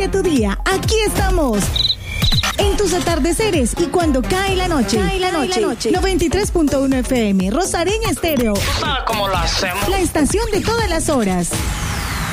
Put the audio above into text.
tu día. Aquí estamos. En tus atardeceres y cuando cae la noche. 93.1 FM, Rosareña Estéreo. ¿Tú sabes cómo lo hacemos? La estación de todas las horas.